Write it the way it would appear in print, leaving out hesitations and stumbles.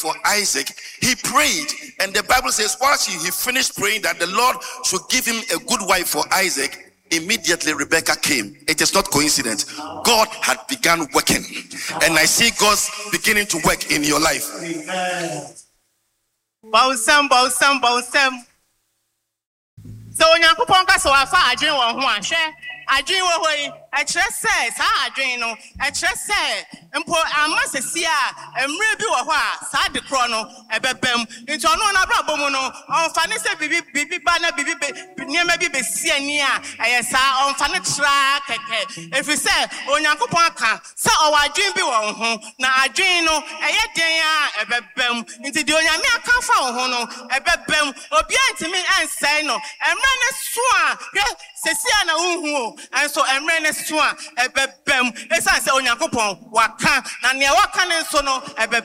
for Isaac, he prayed, and the Bible says, whilst he finished praying that the Lord should give him a good wife for Isaac, immediately Rebecca came. It is not coincidence. God had begun working, and I see God's beginning to work in your life. Bawsam. So when you put on so far, I drink one share. I drink away. I just say, I drink no. I just say, and poor I must see and maybe sad the chrono, a bebem, into no brabono, on fancy bibi banner, bibi near maybe be senior, I saw on fanny track. If you say, on your coupon, so I drink be one home. Now I drink no, a yet a bebem, into the only come from hono, a bebem, or behind to me and say no, and run a swan, Ceciana Uhu, and so I'm running swan, a bebem, as I say on your coupon, what can, and near what can so no, a